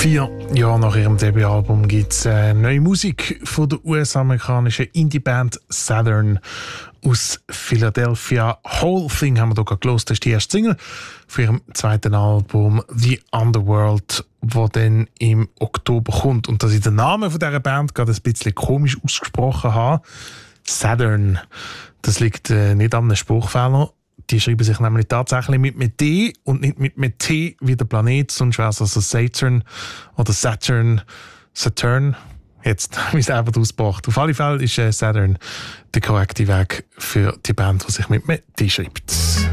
4 Jahre nach ihrem Debütalbum gibt es neue Musik von der US-amerikanischen Indie-Band Southern aus Philadelphia. Whole Thing haben wir hier gerade gehört. Das ist die erste Single von ihrem zweiten Album The Underworld, das dann im Oktober kommt. Und dass ich den Namen von dieser Band gerade ein bisschen komisch ausgesprochen habe, Southern, das liegt nicht an einem Spruchfehler. Die schreiben sich nämlich tatsächlich mit D und nicht mit T wie der Planet, sonst wäre es also Saturn oder Saturn. Jetzt habe ich es einfach ausgebracht. Auf alle Fälle ist Saturn der korrekte Weg für die Band, die sich mit D schreibt.